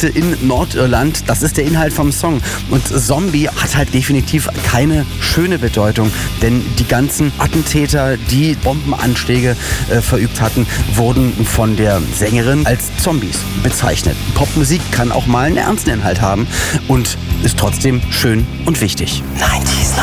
Konflikte in Nordirland. Das ist der Inhalt vom Song. Und Zombie hat halt definitiv keine schöne Bedeutung, denn die ganzen Attentäter, die Bombenanschläge verübt hatten, wurden von der Sängerin als Zombies bezeichnet. Popmusik kann auch mal einen ernsten Inhalt haben und ist trotzdem schön und wichtig. 90s.